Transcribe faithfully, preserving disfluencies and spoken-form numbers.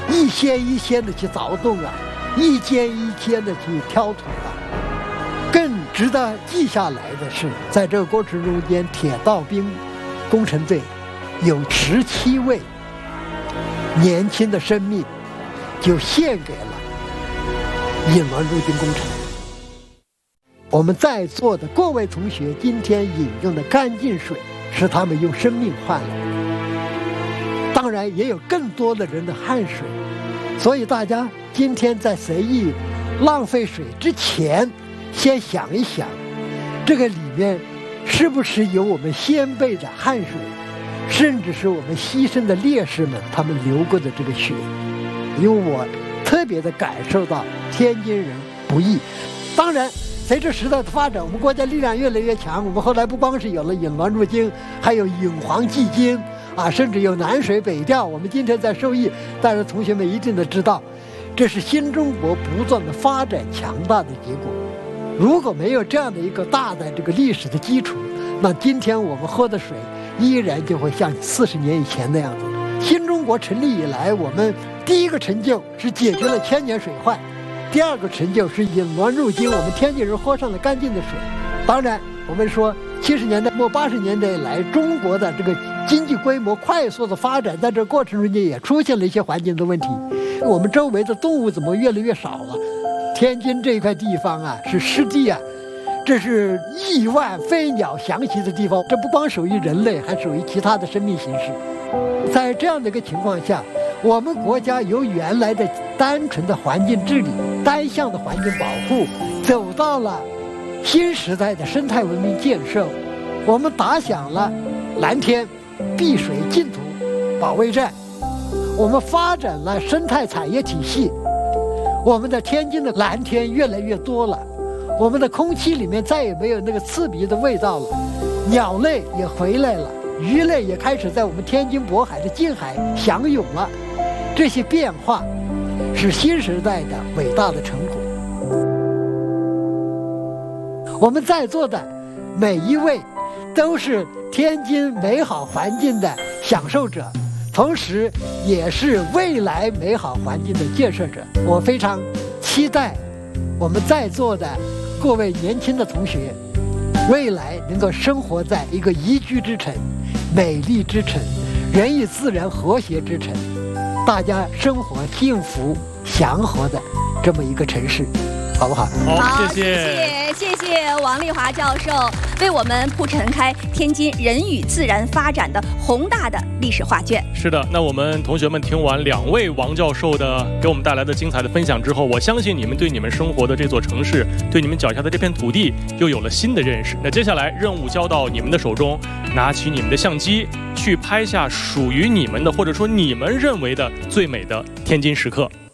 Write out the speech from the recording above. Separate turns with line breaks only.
一线一线的去凿洞啊，一间一间的去挑土啊。更值得记下来的是，在这个过程中间，铁道兵工程队有十七位年轻的生命就献给了引滦入京工程。我们在座的各位同学今天饮用的干净水是他们用生命换来的，当然也有更多的人的汗水。所以大家今天在随意浪费水之前，先想一想，这个里面是不是有我们先辈的汗水，甚至是我们牺牲的烈士们他们流过的这个血。因为我特别的感受到天津人不易。当然随着时代的发展，我们国家力量越来越强，我们后来不光是有了引滦入京，还有引黄济京啊，甚至有南水北调，我们今天在受益。但是同学们一定得知道，这是新中国不断的发展强大的结果。如果没有这样的一个大的这个历史的基础，那今天我们喝的水依然就会像四十年以前那样子。新中国成立以来，我们第一个成就是解决了千年水患，第二个成就是引滦入京，我们天津人喝上了干净的水。当然我们说七十年代末八十年代以来，中国的这个经济规模快速的发展，在这过程中间也出现了一些环境的问题。我们周围的动物怎么越来越少了？天津这块地方啊是湿地啊，这是亿万飞鸟翔息的地方，这不光属于人类，还属于其他的生命形式。在这样的一个情况下，我们国家由原来的单纯的环境治理、单向的环境保护，走到了新时代的生态文明建设。我们打响了蓝天碧水净土保卫战，我们发展了生态产业体系，我们的天津的蓝天越来越多了，我们的空气里面再也没有那个刺鼻的味道了，鸟类也回来了，鱼类也开始在我们天津渤海的近海翔泳了。这些变化是新时代的伟大的成果。我们在座的每一位都是天津美好环境的享受者，同时也是未来美好环境的建设者。我非常期待我们在座的各位年轻的同学，未来能够生活在一个宜居之城、美丽之城、人与自然和谐之城，大家生活幸福祥和的这么一个城市，好不好？
好，谢谢谢谢王丽华教授为我们铺陈开天津人与自然发展的宏大的历史画卷。
是的，那我们同学们听完两位王教授的给我们带来的精彩的分享之后，我相信你们对你们生活的这座城市，对你们脚下的这片土地又有了新的认识。那接下来任务交到你们的手中，拿起你们的相机，去拍下属于你们的，或者说你们认为的最美的天津时刻。